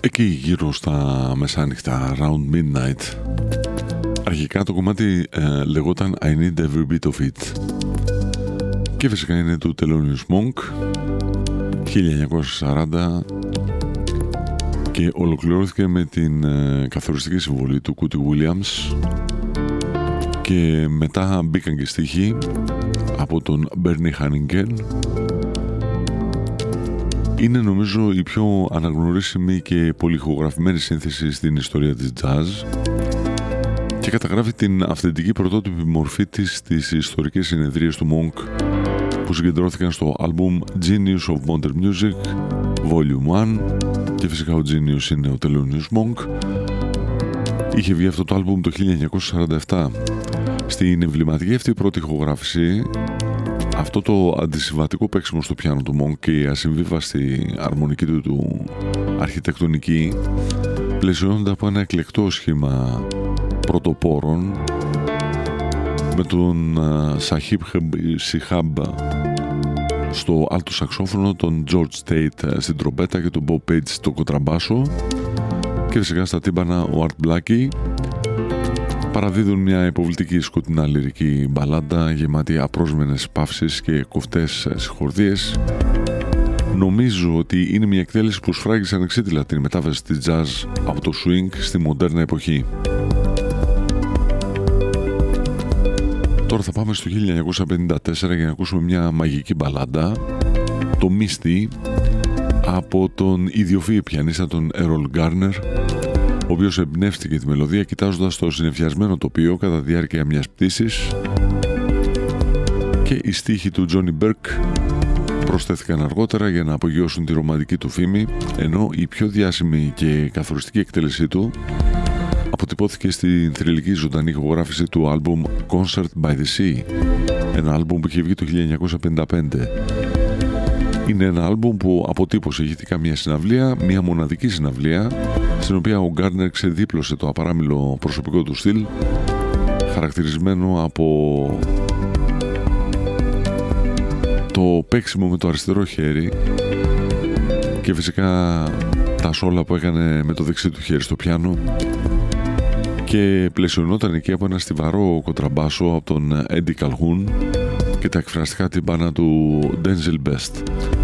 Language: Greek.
εκεί γύρω στα μεσάνυχτα, around midnight. Αρχικά το κομμάτι λεγόταν I Need Every Bit of It και φυσικά είναι του Thelonious Monk 1940 και ολοκληρώθηκε με την καθοριστική συμβολή του Cootie Williams και μετά μπήκαν και στίχοι από τον Bernie Hannigan. Είναι νομίζω η πιο αναγνωρίσιμη και πολυχογραφημένη σύνθεση στην ιστορία της jazz και καταγράφει την αυθεντική πρωτότυπη μορφή της στις ιστορικές συνεδρίες του Monk που συγκεντρώθηκαν στο άλμπουμ Genius of Modern Music Volume 1 και φυσικά ο Genius είναι ο Thelonious Monk. Είχε βγει αυτό το άλμπουμ το 1947. Στην εμβληματική αυτή πρώτη ηχογράφηση, αυτό το αντισυμβατικό παίξιμο στο πιάνο του Monk και η ασυμβίβαστη αρμονική του αρχιτεκτονική πλαισιώνονται από ένα εκλεκτό σχήμα πρωτοπόρων με τον Σαχίπ Σιχάμπ στο άλτο σαξόφωνο, τον George Tate στην τρομπέτα και τον Bob Page στο κοντραμπάσο και φυσικά στα τύμπανα ο Art Blakey. Παραδίδουν μια υποβλητική σκοτεινά λυρική μπαλάντα γεμάτη απρόσμενες παύσεις και κοφτές συγχορδίες. Νομίζω ότι είναι μια εκτέλεση που σφράγισε ανεξίτηλα την μετάβαση της jazz από το swing στη μοντέρνα εποχή. Τώρα θα πάμε στο 1954 για να ακούσουμε μια μαγική μπαλάντα, το Misty, από τον ιδιοφυή πιανίστα τον Errol Garner, ο οποίος εμπνεύστηκε τη μελωδία κοιτάζοντας το συννεφιασμένο τοπίο κατά διάρκεια μιας πτήσης και οι στίχοι του Johnny Burke προσθέθηκαν αργότερα για να απογειώσουν τη ρομαντική του φήμη, ενώ η πιο διάσημη και καθοριστική εκτέλεσή του αποτυπώθηκε στην θρυλική ζωντανή ηχογράφηση του άλμπουμ Concert by the Sea, ένα άλμπουμ που είχε βγει το 1955. Είναι ένα άλμπουμ που αποτύπωσε ηχητικά μια συναυλία, μια μοναδική συναυλία, στην οποία ο Γκάρνερ ξεδίπλωσε το απαράμιλο προσωπικό του στυλ, χαρακτηρισμένο από το παίξιμο με το αριστερό χέρι και φυσικά τα σόλα που έκανε με το δεξί του χέρι στο πιάνο, και πλαισιωνόταν εκεί από ένα στιβαρό κοντραμπάσο από τον Eddie Calhoun και τα εκφραστικά τυμπάνα του Denzel Best.